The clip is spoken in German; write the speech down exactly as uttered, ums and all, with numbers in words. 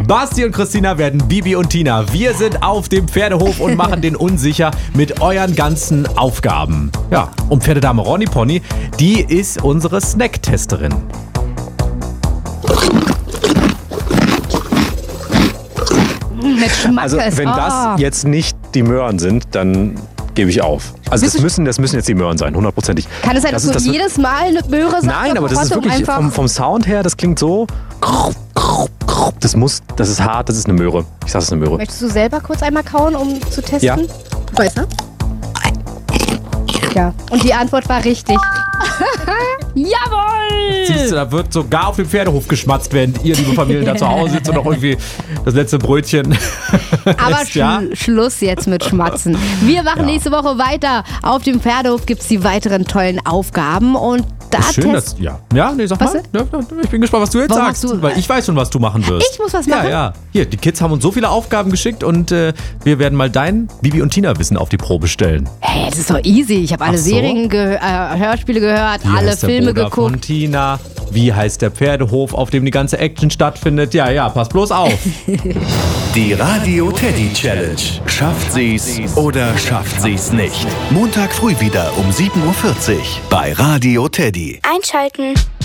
Basti und Christina werden Bibi und Tina. Wir sind auf dem Pferdehof und machen den unsicher mit euren ganzen Aufgaben. Ja, und Pferdedame Ronny Pony, die ist unsere Snacktesterin. Mit Schmackes. Also wenn das oh. jetzt nicht die Möhren sind, dann gebe ich auf. Also das müssen, das müssen jetzt die Möhren sein, hundertprozentig. Kann es sein, dass das du ist, das jedes Mal eine Möhre sagst? Nein, aber das ist wirklich vom, vom Sound her, das klingt so. Das muss, das ist hart, das ist eine Möhre. Ich sag, es ist eine Möhre. Möchtest du selber kurz einmal kauen, um zu testen? Ja. Besser? Ja. Und die Antwort war richtig. Jawohl! Siehst du, da wird sogar auf dem Pferdehof geschmatzt, während ihr, liebe Familien, da zu Hause sitzt und noch irgendwie das letzte Brötchen. Aber lässt, ja? sch- Schluss jetzt mit Schmatzen. Wir machen Ja. nächste Woche weiter. Auf dem Pferdehof gibt es die weiteren tollen Aufgaben. Und da Ist schön, test- dass, ja. Ja, nee, sag Was mal. Ja, ich bin gespannt, was du jetzt Warum sagst. machst du- Weil ich weiß schon, was du machen wirst. Ich muss was machen? Ja, ja. Hier, die Kids haben uns so viele Aufgaben geschickt und äh, wir werden mal dein Bibi und Tina Wissen auf die Probe stellen. Hey, das ist doch easy. Ich habe alle Ach so? Serien, ge- äh, Hörspiele gehört, Wie alle heißt der Filme Bruder geguckt. von Tina? Wie heißt der Pferdehof, auf dem die ganze Action stattfindet? Ja, ja, pass bloß auf. Die Radio Teddy Challenge. Schafft sie's oder schafft sie's nicht? Montag früh wieder um sieben Uhr vierzig bei Radio Teddy. Einschalten.